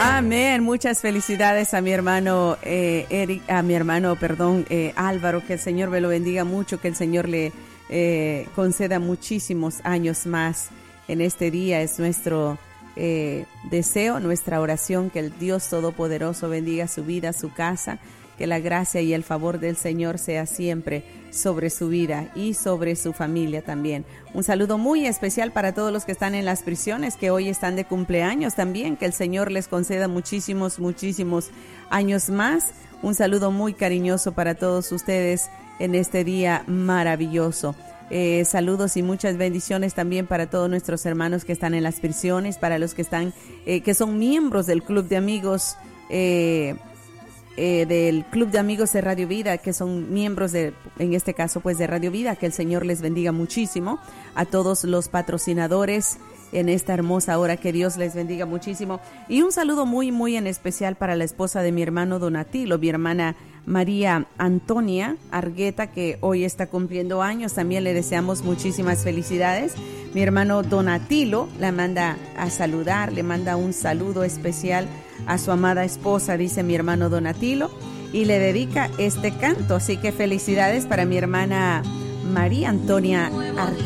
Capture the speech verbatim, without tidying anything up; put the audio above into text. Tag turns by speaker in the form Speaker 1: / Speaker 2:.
Speaker 1: Amén. Muchas felicidades a mi hermano eh, Eric, a mi hermano, perdón, eh, Álvaro. Que el Señor me lo bendiga mucho, que el Señor le eh, conceda muchísimos años más en este día. Es nuestro eh, deseo, nuestra oración, que el Dios Todopoderoso bendiga su vida, su casa, que la gracia y el favor del Señor sea siempre sobre su vida y sobre su familia también. Un saludo muy especial para todos los que están en las prisiones, que hoy están de cumpleaños también, que el Señor les conceda muchísimos, muchísimos años más. Un saludo muy cariñoso para todos ustedes en este día maravilloso. Eh, saludos y muchas bendiciones también para todos nuestros hermanos que están en las prisiones, para los que están, eh, que son miembros del Club de Amigos, eh, Eh, del Club de Amigos de Radio Vida, que son miembros de, en este caso pues de Radio Vida, que el Señor les bendiga muchísimo, a todos los patrocinadores en esta hermosa hora, que Dios les bendiga muchísimo, y un saludo muy muy en especial para la esposa de mi hermano Donatilo, mi hermana María Antonia Argueta, que hoy está cumpliendo años. También le deseamos muchísimas felicidades. Mi hermano Donatilo la manda a saludar, le manda un saludo especial a su amada esposa, dice mi hermano Donatilo, y le dedica este canto. Así que felicidades para mi hermana María Antonia Argueta.